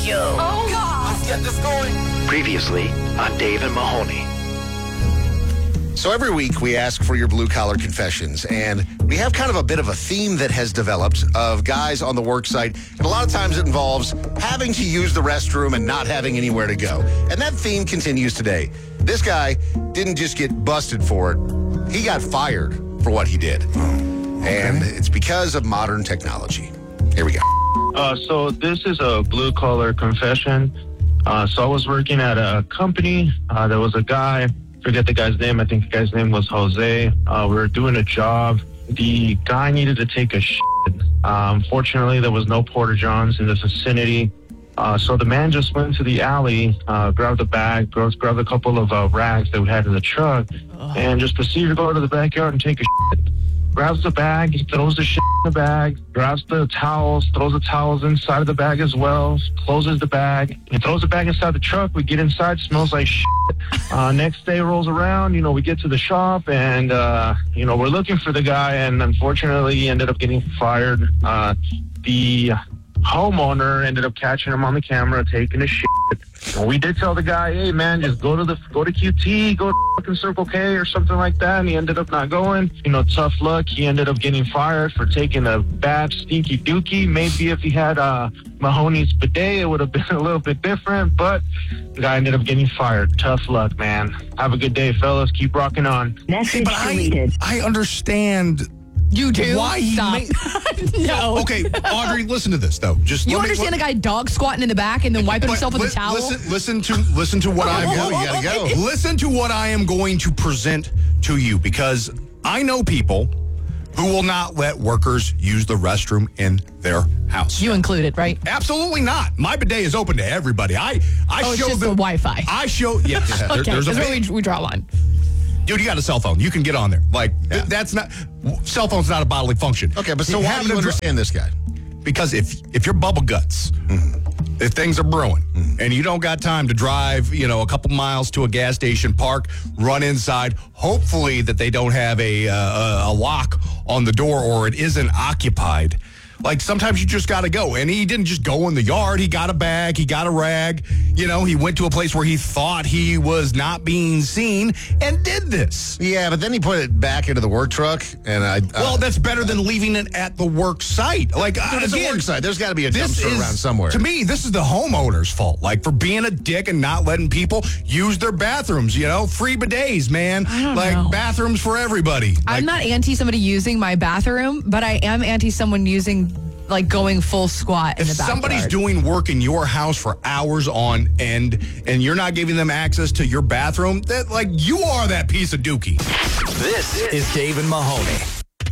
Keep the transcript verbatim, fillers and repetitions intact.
Show. Oh, God. Let's get this going. Previously on Dave and Mahoney. So every week we ask for your blue-collar confessions, and we have kind of a bit of a theme that has developed of guys on the work site, and a lot of times it involves having to use the restroom and not having anywhere to go. And that theme continues today. This guy didn't just get busted for it. He got fired for what he did. And it's because of modern technology. Here we go. Uh, so this is a blue-collar confession. Uh, so I was working at a company. Uh, there was a guy, forget the guy's name. I think the guy's name was Jose. Uh, we were doing a job. The guy needed to take a shit. Um, fortunately, there was no Porta Johns in the vicinity. Uh, so the man just went to the alley, uh, grabbed a bag, grabbed, grabbed a couple of uh, rags that we had in the truck, oh. and just proceeded to go to the backyard and take a shit. Grabs the bag, he throws the shit in the bag, grabs the towels, throws the towels inside of the bag as well, closes the bag, he throws the bag inside the truck. We get inside, smells like shit. Uh, next day rolls around, you know, we get to the shop and, uh, you know, we're looking for the guy, and unfortunately he ended up getting fired. Uh, the homeowner ended up catching him on the camera taking a shit. And we did tell the guy, hey man, just go to the go to Q T, go to fucking Circle K or something like that. And he ended up not going. You know, tough luck. He ended up getting fired for taking a bad stinky dookie. Maybe if he had uh, Mahoney's bidet, it would have been a little bit different. But the guy ended up getting fired. Tough luck, man. Have a good day, fellas. Keep rocking on. Message but deleted. I, I understand. You do? Why he Stop. made- No. Okay, Audrey, listen to this though. Just You let me- understand let- a guy dog squatting in the back and then wiping but himself with li- a towel? Listen, listen to listen to what I'm go, going. you gotta go. Listen to what I am going to present to you, because I know people who will not let workers use the restroom in their house. You included, right? Absolutely not. My bidet is open to everybody. I I Oh, it's show just them the Wi-Fi. I show yes. there- Okay, there's a that's where page. we, we draw a line. Dude, you got a cell phone. You can get on there. Like th- Yeah. that's not cell phone's not a bodily function. Okay, but so why Having do you a dr- understand this guy? Because if if you're bubble guts, if things are brewing, and you don't got time to drive, you know, a couple miles to a gas station, park, run inside, hopefully that they don't have a uh, a lock on the door or it isn't occupied. Like sometimes you just got to go. And he didn't just go in the yard. He got a bag. He got a rag. You know, he went to a place where he thought he was not being seen and did this. Yeah, but then he put it back into the work truck, and I... Uh, Well, that's better than leaving it at the work site. Like, Dude, it's a again, work site. There's got to be a this dumpster is, around somewhere. To me, this is the homeowner's fault. Like, for being a dick and not letting people use their bathrooms, you know? Free bidets, man. I don't like, know. bathrooms for everybody. I'm Like, not anti somebody using my bathroom, but I am anti someone using, like, going full squat in if the backyard. somebody's doing work in your house for hours on end and you're not giving them access to your bathroom, that, like, you are that piece of dookie. This is Dave and Mahoney.